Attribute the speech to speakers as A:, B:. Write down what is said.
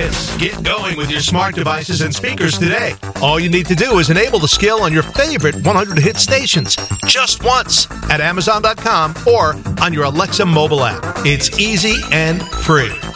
A: Hits. Get going with your smart devices and speakers today. All you need to do is enable the skill on your favorite 100 hit stations just once at Amazon.com or on your Alexa mobile app. It's easy and free.